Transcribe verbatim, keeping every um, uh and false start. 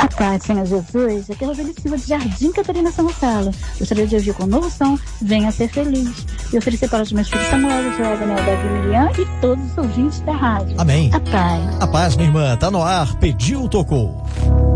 A paz, Senhor Jesus. Aqui é Roseli Silva de Jardim Catarina, São Gonçalo. Gostaria de ouvir com um novo som, Venha Ser Feliz. E oferecer para os meus filhos Samuel, Joel, Daniel, Davi, Lilian e todos os ouvintes da rádio. Amém. A paz. A paz, minha irmã. Tá no ar. Pediu, tocou.